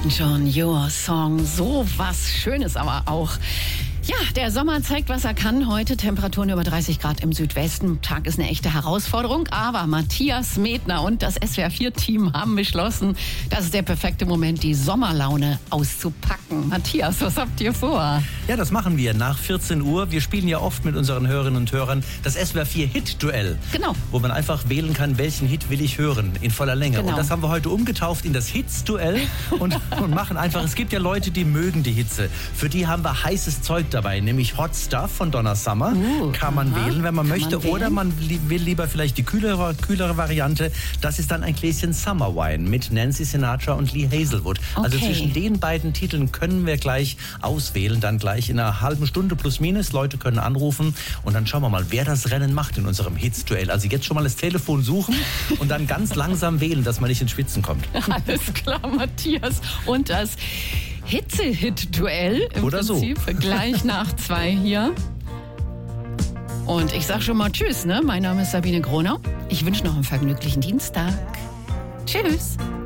Elton John, Your Song, so was Schönes aber auch. Ja, der Sommer zeigt, was er kann. Heute Temperaturen über 30 Grad im Südwesten. Tag ist eine echte Herausforderung. Aber Matthias Medtner und das SWR4-Team haben beschlossen, das ist der perfekte Moment, die Sommerlaune auszupacken. Matthias, was habt ihr vor? Ja, das machen wir nach 14 Uhr. Wir spielen ja oft mit unseren Hörerinnen und Hörern das SWR4-Hit-Duell. Genau. Wo man einfach wählen kann, welchen Hit will ich hören in voller Länge. Genau. Und das haben wir heute umgetauft in das Hits-Duell und machen einfach, es gibt ja Leute, die mögen die Hitze. Für die haben wir heißes Zeug dabei, nämlich Hot Stuff von Donna Summer. Kann man wählen, wenn man möchte. Oder man will lieber vielleicht die kühlere Variante. Das ist dann ein Gläschen Summer Wine mit Nancy Sinatra und Lee Hazelwood. Also zwischen den beiden Titeln können wir gleich auswählen, dann gleich in einer halben Stunde plus minus. Leute können anrufen und dann schauen wir mal, wer das Rennen macht in unserem Hits-Duell. Also jetzt schon mal das Telefon suchen und dann ganz langsam wählen, dass man nicht ins Schwitzen kommt. Alles klar, Matthias. Und das Hitze-Hit-Duell im Oder Prinzip so. gleich nach 2 hier. Und ich sag schon mal Tschüss, ne? Mein Name ist Sabine Gronau. Ich wünsche noch einen vergnüglichen Dienstag. Tschüss.